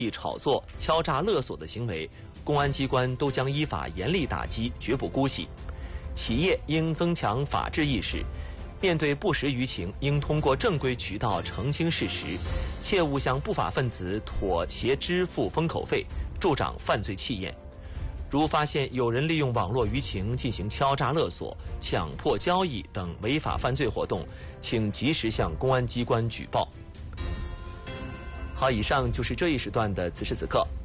炒作、敲诈勒索的行为，公安机关都将依法严厉打击，绝不姑息。企业应增强法治意识，面对不实舆情，应通过正规渠道澄清事实，切勿向不法分子妥协支付封口费，助长犯罪气焰。如发现有人利用网络舆情进行敲诈勒索、强迫交易等违法犯罪活动，请及时向公安机关举报。好，以上就是这一时段的此时此刻。